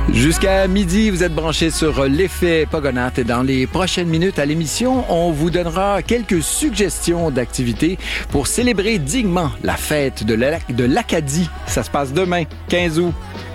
Jusqu'à midi, vous êtes branchés sur l'effet Pogonath et dans les prochaines minutes à l'émission, on vous donnera quelques suggestions d'activités pour célébrer dignement la fête de l'Acadie. Ça se passe demain, 15 août.